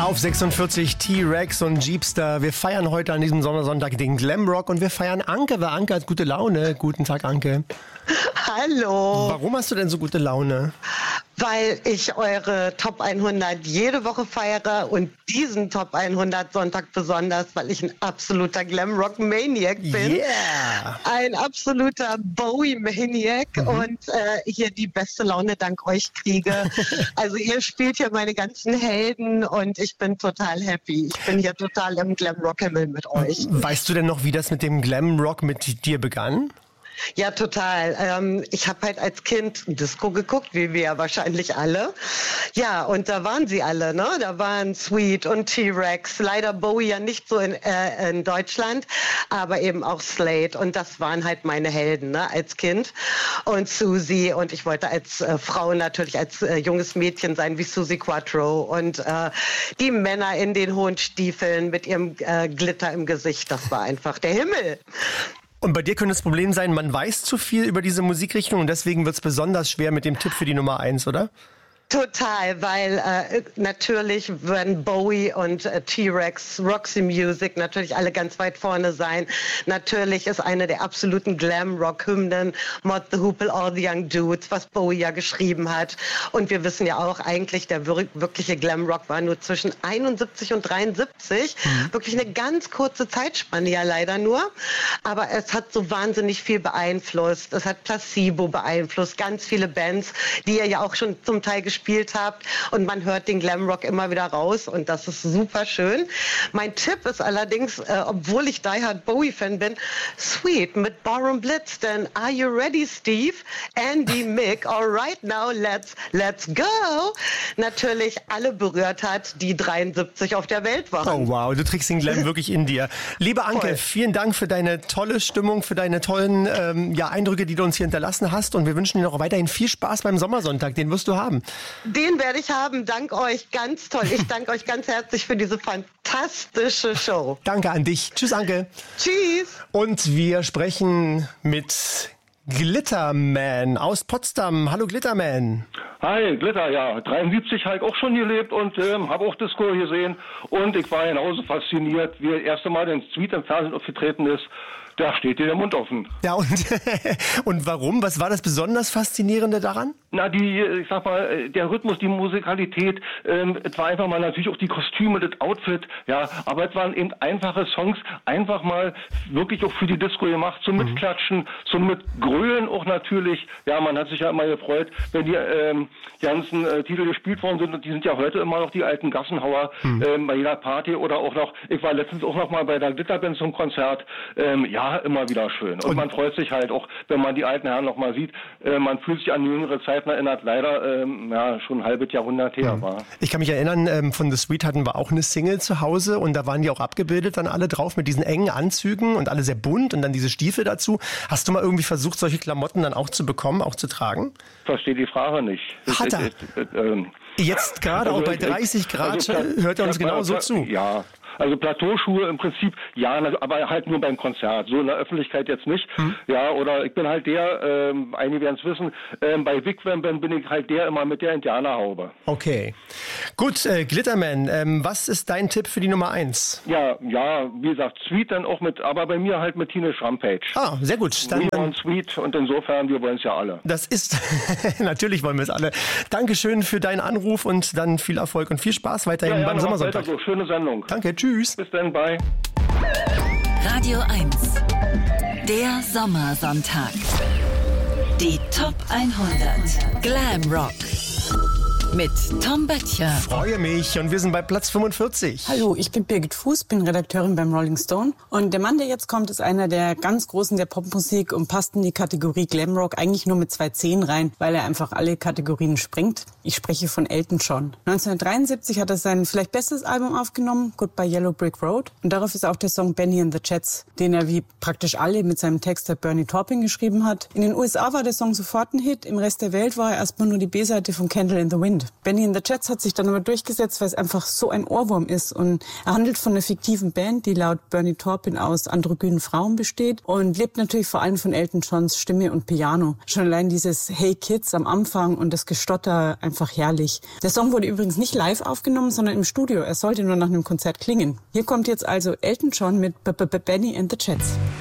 Auf 46 T-Rex und Jeepster. Wir feiern heute an diesem Sommersonntag den Glamrock und wir feiern Anke, weil Anke hat gute Laune. Guten Tag, Anke. Hallo. Warum hast du denn so gute Laune? Weil ich eure Top 100 jede Woche feiere und diesen Top 100 Sonntag besonders, weil ich ein absoluter Glamrock-Maniac bin. Yeah. Ein absoluter Bowie-Maniac und hier die beste Laune dank euch kriege. Also ihr spielt hier meine ganzen Helden und ich bin total happy. Ich bin hier total im Glamrock-Himmel mit euch. Weißt du denn noch, wie das mit dem Glamrock mit dir begann? Ja, total. Ich habe halt als Kind Disco geguckt, wie wir ja wahrscheinlich alle. Ja, und da waren sie alle, ne? Da waren Sweet und T-Rex. Leider Bowie ja nicht so in Deutschland, aber eben auch Slade. Und das waren halt meine Helden, ne? Als Kind. Und Susie. Und ich wollte als Frau natürlich, als junges Mädchen sein wie Susie Quattro. Und die Männer in den hohen Stiefeln mit ihrem Glitter im Gesicht. Das war einfach der Himmel. Und bei dir könnte das Problem sein, man weiß zu viel über diese Musikrichtung und deswegen wird es besonders schwer mit dem Tipp für die Nummer 1, oder? Total, weil natürlich werden Bowie und T-Rex, Roxy Music natürlich alle ganz weit vorne sein. Natürlich ist eine der absoluten Glam-Rock-Hymnen Mott the Hoople, All the Young Dudes, was Bowie ja geschrieben hat. Und wir wissen ja auch eigentlich, der wirkliche Glam-Rock war nur zwischen 71 und 73. Wirklich eine ganz kurze Zeitspanne ja leider nur. Aber es hat so wahnsinnig viel beeinflusst. Es hat Placebo beeinflusst, ganz viele Bands, die ihr ja auch schon zum Teil gespielt habt und man hört den Glamrock immer wieder raus und das ist super schön. Mein Tipp ist allerdings, obwohl ich Die Hard Bowie-Fan bin, Sweet mit Barroom Blitz, denn Are You Ready, Steve? Andy, Mick, all right now, let's go! Natürlich alle berührt hat, die 73 auf der Welt waren. Oh wow, du trägst den Glam wirklich in dir. Liebe Anke, vielen Dank für deine tolle Stimmung, für deine tollen Eindrücke, die du uns hier hinterlassen hast und wir wünschen dir noch weiterhin viel Spaß beim Sommersonntag, den wirst du haben. Den werde ich haben, dank euch, ganz toll. Ich danke euch ganz herzlich für diese fantastische Show. Danke an dich. Tschüss, Anke. Tschüss. Und wir sprechen mit Glitterman aus Potsdam. Hallo Glitterman. Hi, Glitter, ja. 73 habe ich auch schon gelebt und habe auch Disco gesehen. Und ich war genauso fasziniert, wie das erste Mal den Sweet im Fernsehen aufgetreten ist. Da steht dir der Mund offen. Ja, und warum? Was war das besonders Faszinierende daran? Na, ich sag mal, der Rhythmus, die Musikalität, es war einfach mal natürlich auch die Kostüme, das Outfit, ja, aber es waren eben einfache Songs, einfach mal wirklich auch für die Disco gemacht, zum Mitklatschen, zum Mitgrölen auch natürlich. Ja, man hat sich ja immer gefreut, wenn die ganzen Titel gespielt worden sind und die sind ja heute immer noch die alten Gassenhauer bei jeder Party oder auch noch, ich war letztens auch noch mal bei der Glitterband zum Konzert, ja, immer wieder schön. Und man freut sich halt auch, wenn man die alten Herren noch mal sieht. Man fühlt sich an jüngere Zeiten erinnert, leider schon ein halbes Jahrhundert her war. Ich kann mich erinnern, von The Sweet hatten wir auch eine Single zu Hause und da waren die auch abgebildet dann alle drauf mit diesen engen Anzügen und alle sehr bunt und dann diese Stiefel dazu. Hast du mal irgendwie versucht, solche Klamotten dann auch zu bekommen, auch zu tragen? Verstehe die Frage nicht. Hat er. Jetzt gerade auch bei 30 Grad hört er uns genau so zu. Ja. Also Plateauschuhe im Prinzip, ja, aber halt nur beim Konzert. So in der Öffentlichkeit jetzt nicht. Ja, oder ich bin halt der, einige werden es wissen, bei Wigwam bin ich halt der immer mit der Indianerhaube. Okay. Gut, Glitterman, was ist dein Tipp für die Nummer 1? Ja, wie gesagt, Sweet dann auch mit, aber bei mir halt mit Teenage Rampage. Ah, sehr gut. Dann Sweet und insofern, wir wollen es ja alle. Das ist, natürlich wollen wir es alle. Dankeschön für deinen Anruf und dann viel Erfolg und viel Spaß weiterhin beim Sommersonntag. So, schöne Sendung. Danke, tschüss. Bis dann, bye. Radio 1, der Sommersonntag. Die Top 100 Glam Rock mit Tom Böttcher. Freue mich und wir sind bei Platz 45. Hallo, ich bin Birgit Fuß, bin Redakteurin beim Rolling Stone. Und der Mann, der jetzt kommt, ist einer der ganz Großen der Popmusik und passt in die Kategorie Glamrock eigentlich nur mit 2 Zehen rein, weil er einfach alle Kategorien sprengt. Ich spreche von Elton John. 1973 hat er sein vielleicht bestes Album aufgenommen, Goodbye Yellow Brick Road. Und darauf ist auch der Song Benny and the Jets, den er wie praktisch alle mit seinem Texter Bernie Taupin geschrieben hat. In den USA war der Song sofort ein Hit, im Rest der Welt war er erstmal nur die B-Seite von Candle in the Wind. Band. Benny and the Jets hat sich dann aber durchgesetzt, weil es einfach so ein Ohrwurm ist. Und er handelt von einer fiktiven Band, die laut Bernie Taupin aus androgynen Frauen besteht und lebt natürlich vor allem von Elton Johns Stimme und Piano. Schon allein dieses Hey Kids am Anfang und das Gestotter einfach herrlich. Der Song wurde übrigens nicht live aufgenommen, sondern im Studio. Er sollte nur nach einem Konzert klingen. Hier kommt jetzt also Elton John mit Benny and the Jets.